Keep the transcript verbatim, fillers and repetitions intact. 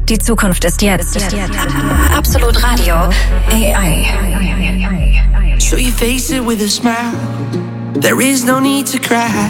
Die Zukunft ist jetzt. Absolut Radio. A I. So you face it with a smile. There is no need to cry.